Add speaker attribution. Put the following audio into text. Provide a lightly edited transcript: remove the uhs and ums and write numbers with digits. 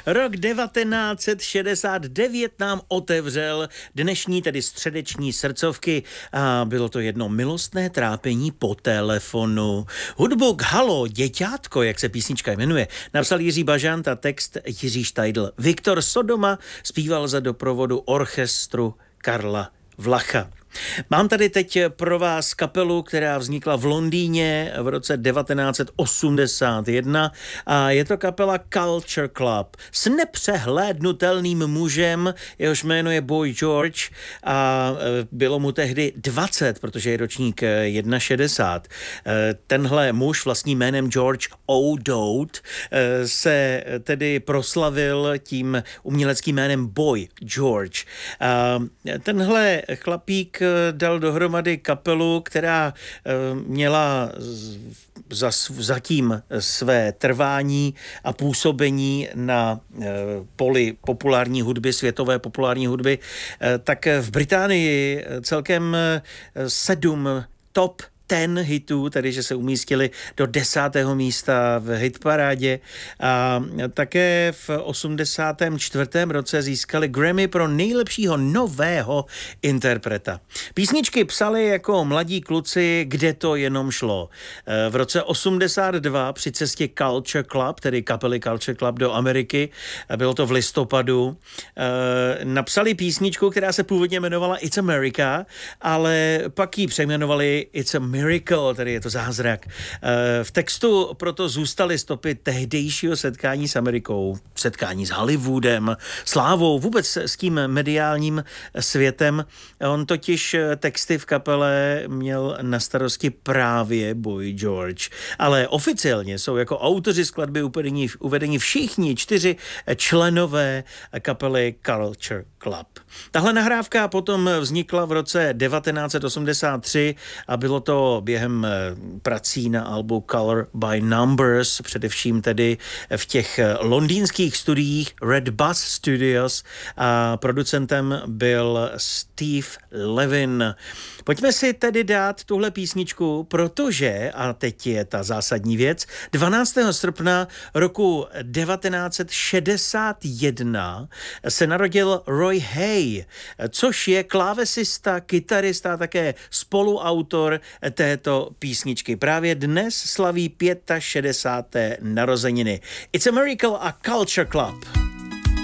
Speaker 1: Rok 1969 nám otevřel dnešní, tedy středeční srdcovky a bylo to jedno milostné trápení po telefonu. Hudbu k Halo, děťátko, jak se písnička jmenuje, napsal Jiří Bažant a text Jiří Štajdl. Viktor Sodoma zpíval za doprovodu orchestru Karla Vlacha. Mám tady teď pro vás kapelu, která vznikla v Londýně v roce 1981 a je to kapela Culture Club s nepřehlédnutelným mužem, jehož jméno je Boy George a bylo mu tehdy 20, protože je ročník 61. Tenhle muž vlastním jménem George O'Dowd se tedy proslavil tím uměleckým jménem Boy George. Tenhle chlapík dal dohromady kapelu, která měla zatím své trvání a působení na poli populární hudby, světové populární hudby, tak v Británii celkem 7 top 10 hitů, tedy že se umístili do 10. místa v hitparádě a také v 84. roce získali Grammy pro nejlepšího nového interpreta. Písničky psali jako mladí kluci, kde to jenom šlo. V roce 82 při cestě Culture Club, tedy kapely Culture Club do Ameriky, bylo to v listopadu, napsali písničku, která se původně jmenovala It's America, ale pak ji přejmenovali It's a Miracle, tedy je to zázrak. V textu proto zůstaly stopy tehdejšího setkání s Amerikou, setkání s Hollywoodem, slávou, vůbec s tím mediálním světem. On totiž texty v kapele měl na starosti právě Boy George. Ale oficiálně jsou jako autoři skladby uvedeni všichni 4 členové kapely Culture Club. Tahle nahrávka potom vznikla v roce 1983 a bylo to během prací na albu Color by Numbers, především tedy v těch londýnských studiích Red Bus Studios a producentem byl Steve Levin. Pojďme si tedy dát tuhle písničku, protože, a teď je ta zásadní věc, 12. srpna roku 1961 se narodil Roy Hay, což je klávesista, kytarista a také spoluautor této písničky. Právě dnes slaví 65. narozeniny. It's a Miracle a Culture Club.